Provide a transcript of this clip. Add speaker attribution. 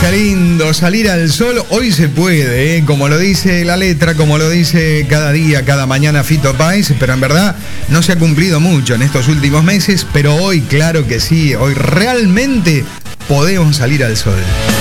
Speaker 1: Qué lindo salir al sol. Hoy se puede, como lo dice la letra, como lo dice cada día, cada mañana Fito Páez, pero en verdad no se ha cumplido mucho en estos últimos meses, pero hoy claro que sí, hoy realmente podemos salir al sol.